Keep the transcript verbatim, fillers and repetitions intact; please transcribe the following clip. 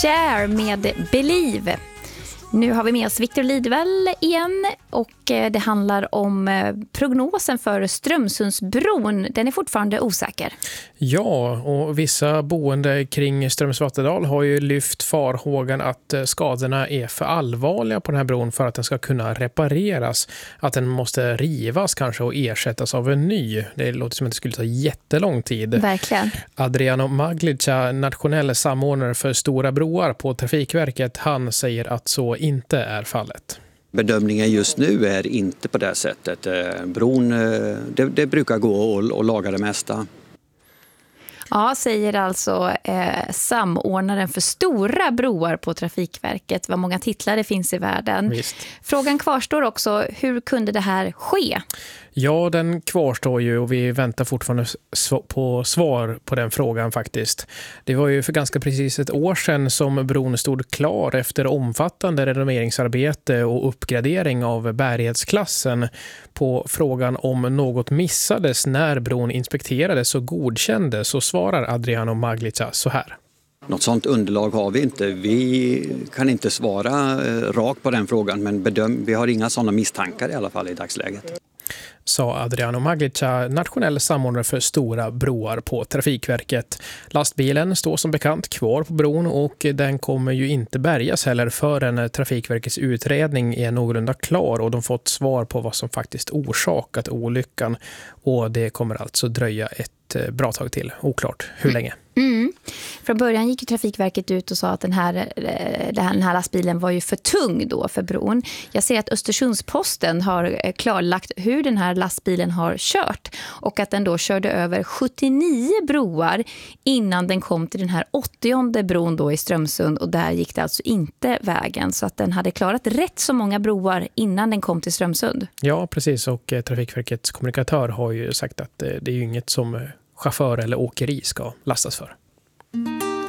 Cher med Believe. Nu har vi med oss Victor Lidvall igen och det handlar om prognosen för Strömsundsbron. Den är fortfarande osäker. Ja, och vissa boende kring Strömsvattendal har ju lyft farhågan att skadorna är för allvarliga på den här bron för att den ska kunna repareras. Att den måste rivas kanske och ersättas av en ny. Det låter som att det skulle ta jättelång tid. Verkligen. Adriano Maglica, nationell samordnare för stora broar på Trafikverket, han säger att så inte är fallet. Bedömningen just nu är inte på det sättet. Bron, det, det brukar gå att, att laga det mesta. Ja, säger alltså eh, samordnaren för stora broar på Trafikverket. Vad många titlar det finns i världen. Visst. Frågan kvarstår också, hur kunde det här ske? Ja, den kvarstår ju och vi väntar fortfarande på svar på den frågan faktiskt. Det var ju för ganska precis ett år sedan som bron stod klar efter omfattande renoveringsarbete och uppgradering av bärighetsklassen. På frågan om något missades när bron inspekterades och godkändes så svarar Adriano Maglica så här. Något sådant underlag har vi inte. Vi kan inte svara rakt på den frågan, men bedöm- vi har inga sådana misstankar i alla fall i dagsläget. Sa Adriano Maglica, nationell samordnare för stora broar på Trafikverket. Lastbilen står som bekant kvar på bron och den kommer ju inte bärgas heller förrän Trafikverkets utredning är någorlunda klar och de fått svar på vad som faktiskt orsakat olyckan. Och det kommer alltså dröja ett bra tag till. Oklart hur länge. Mm. Från början gick ju Trafikverket ut och sa att den här, den här lastbilen var ju för tung då för bron. Jag ser att Östersundsposten har klarlagt hur den här lastbilen har kört och att den då körde över sjuttionio broar innan den kom till den här åttionde bron då i Strömsund och där gick det alltså inte vägen så att den hade klarat rätt så många broar innan den kom till Strömsund. Ja, precis och Trafikverkets kommunikatör har ju sagt att det är ju inget som chaufför eller åkeri ska lastas för.